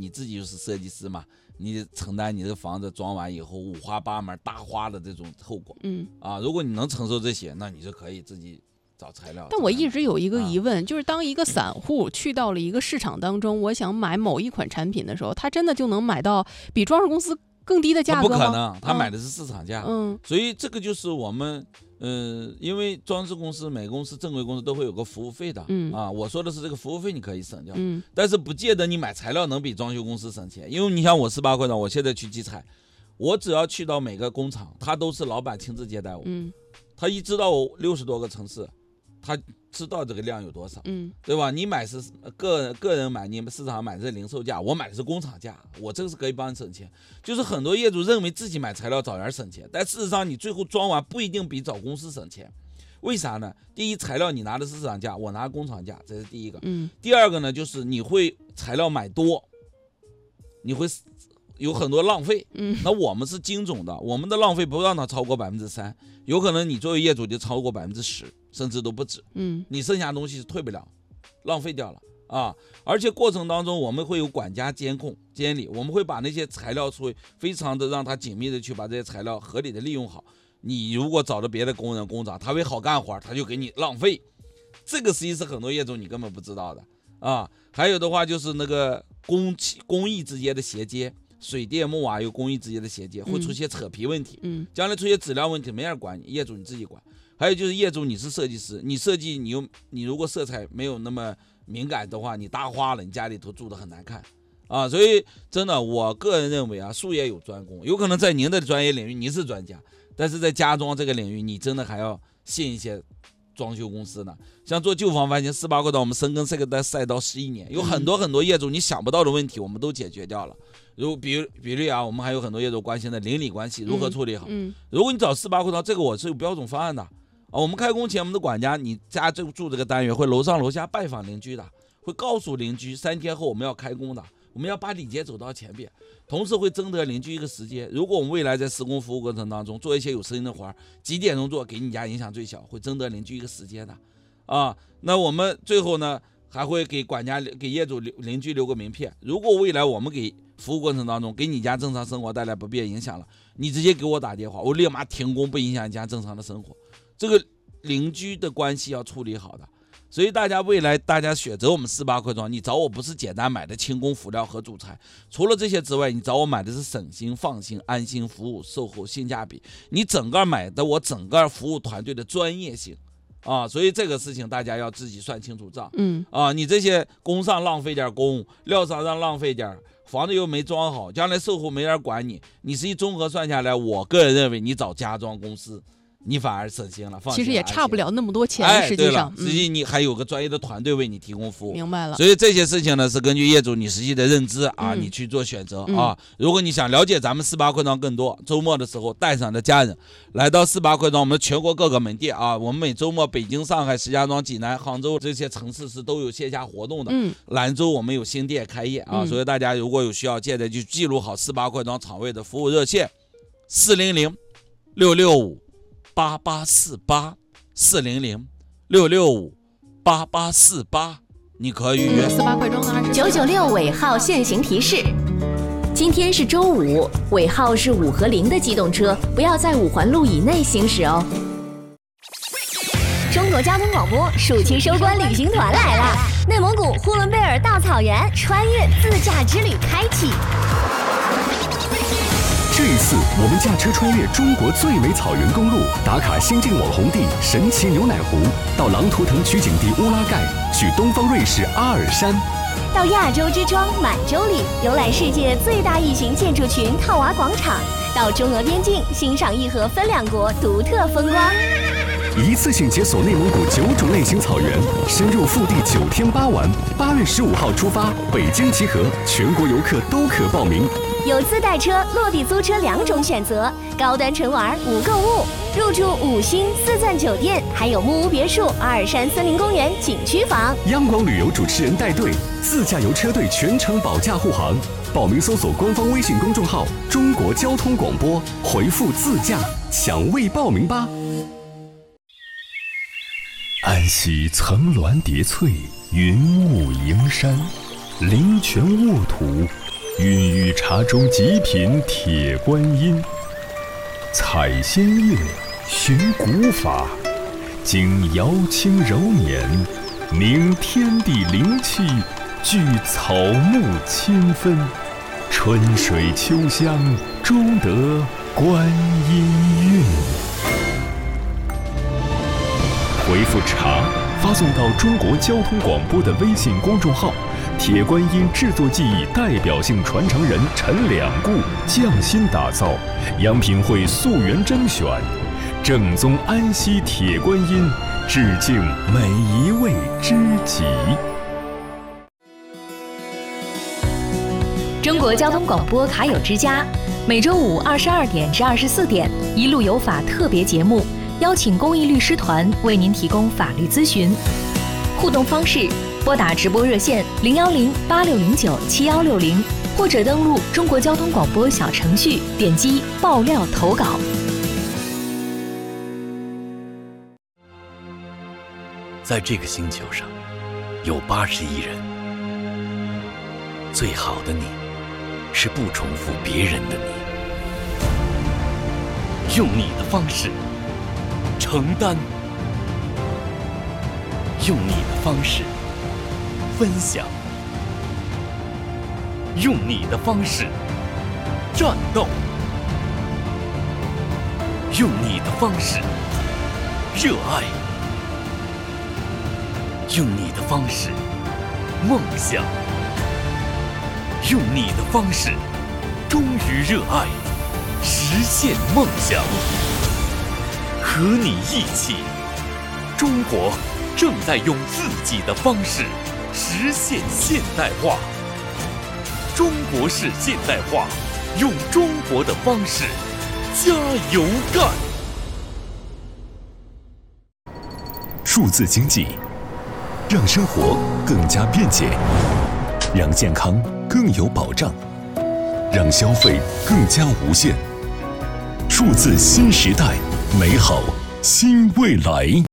你自己就是设计师嘛，你承担你这个房子装完以后五花八门大花的这种后果。如果你能承受这些，那你就可以自己找材料。 但我一直有一个疑问，就是当一个散户去到了一个市场当中，我想买某一款产品的时候，他真的就能买到比装饰公司更低的价格吗？ 不可能，他买的是市场价。所以这个就是我们因为装饰公司每个公司正规公司都会有个服务费的。我说的是这个服务费你可以省掉。但是不见得你买材料能比装修公司省钱，因为你像我18块钱，我现在去集采，我只要去到每个工厂，他都是老板亲自接待我。他一知道我60多个城市，他知道这个量有多少。对吧？你买是个人买，你们市场买的是零售价，我买的是工厂价，我这个是可以帮你省钱。就是很多业主认为自己买材料找人省钱，但事实上你最后装完不一定比找公司省钱。为啥呢？第一，材料你拿的是市场价，我拿工厂价，这是第一个。第二个呢，就是你会材料买多，你会有很多浪费。那我们是精总的，我们的浪费不让它超过3%，有可能你作为业主就超过10%，甚至都不止。你剩下的东西是退不了，浪费掉了啊！而且过程当中我们会有管家监控监理，我们会把那些材料非常的让他紧密的去把这些材料合理的利用好。你如果找到别的工人工长，他会好干活，他就给你浪费。这个实际是很多业主你根本不知道的啊！还有的话就是那个工艺之间的衔接。水电木瓦有工艺之间的衔接，会出现扯皮问题。将来出现质量问题没人管你，业主你自己管。还有就是业主你是设计师，你设计你如果色彩没有那么敏感的话，你搭花了，你家里头住的很难看啊。所以真的，我个人认为啊，术业有专攻，有可能在您的专业领域您是专家，但是在家装这个领域，你真的还要信一些装修公司呢。像做旧房翻新18块钱，我们深耕这个赛道11年，有很多业主你想不到的问题，我们都解决掉了。比如啊，我们还有很多业主关心的邻里关系如何处理好。如果你找18块钱，这个我是有标准方案的啊。我们开工前，我们的管家，你家住这个单元会楼上楼下拜访邻居的，会告诉邻居3天后我们要开工的，我们要把礼节走到前边，同时会征得邻居一个时间。如果我们未来在施工服务过程当中做一些有声音的活，几点钟做给你家影响最小，会征得邻居一个时间的啊。那我们最后呢，还会给管家给业主邻居留个名片，如果未来我们给服务过程当中给你家正常生活带来不便影响了，你直接给我打电话，我立马停工，不影响你家正常的生活。这个邻居的关系要处理好的。所以未来大家选择我们18块钱，你找我不是简单买的轻工辅料和主材，除了这些之外，你找我买的是省心放心安心服务售后性价比，你整个买的我整个服务团队的专业性啊。所以这个事情大家要自己算清楚账。你这些工上浪费点工，料上让浪费点，房子又没装好，将来售后没人管你，你实际综合算下来，我个人认为你找家装公司你反而省心了， 其实也差不了那么多钱。实际上实际你还有个专业的团队为你提供服务。 明白了。 所以这些事情呢，是根据业主你实际的认知啊，你去做选择啊。如果你想了解咱们18块钱更多，周末的时候带上的家人来到18块钱，我们全国各个门店啊，我们每周末北京、上海、石家庄、济南、杭州这些城市是都有线下活动的。兰州我们有新店开业啊，所以大家如果有需要，现在就记录好18块钱厂位的服务热线400-665-8848，400-665-8848，你可以预约。 18块钟的 996尾号限行提示：今天是周五，尾号是5和0的机动车不要在5环路以内行驶哦。中国交通广播暑期收官旅行团来了，内蒙古呼伦贝尔大草原穿越自驾之旅开启。 这一次，我们驾车穿越中国最美草原公路，打卡新晋网红地神奇牛奶湖，到狼图腾取景地乌拉盖，去东方瑞士阿尔山， 到亚洲之庄满洲里，游览世界最大异形建筑群套娃广场，到中俄边境欣赏义和分两国独特风光。 一次性解锁内蒙古9种类型草原，深入腹地9天8晚。8月15号出发，北京集合，全国游客都可报名。 有自带车、落地租车2种选择，高端纯玩无购物，入住5星4钻酒店，还有木屋别墅、阿尔山森林公园景区房。 央广旅游主持人带队，自驾游车队全程保驾护航。报名搜索官方微信公众号“中国交通广播”，回复“自驾”抢位报名吧。安息层峦叠翠，云雾迎山，灵泉沃土， 孕育茶中极品铁观音，采仙叶，寻古法，经瑶清柔捻，凝天地灵气，聚草木清芬，春水秋香，终得观音韵。回复茶发送到中国交通广播的微信公众号，铁观音制作技艺代表性传承人陈两固匠心打造，阳品会溯源甄选，正宗安溪铁观音，致敬每一位知己。 中国交通广播卡友之家，每周五22点至24点，一路有法特别节目，邀请公益律师团为您提供法律咨询。互动方式：拨打直播热线010-8609-7160，或者登录中国交通广播小程序，点击爆料投稿。 在这个星球上，有80亿人。最好的你，是不重复别人的你，用你的方式承担，用你的方式分享，用你的方式战斗，用你的方式热爱，用你的方式梦想，用你的方式忠于热爱，实现梦想。和你一起，中国正在用自己的方式实现现代化。中国式现代化，用中国的方式加油干。 数字经济让生活更加便捷，让健康更有保障，让消费更加无限。数字新时代，美好新未来。